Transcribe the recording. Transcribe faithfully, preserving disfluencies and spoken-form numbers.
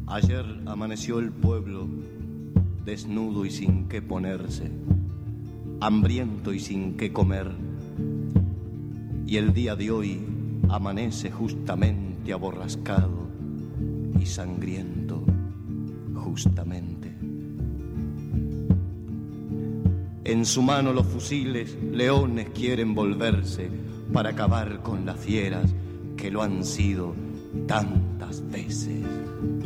Ayer amaneció el pueblo desnudo y sin qué ponerse, hambriento y sin qué comer. Y el día de hoy amanece justamente aborrascado y sangriento, justamente. En su mano los fusiles, leones quieren volverse para acabar con las fieras que lo han sido tantas veces.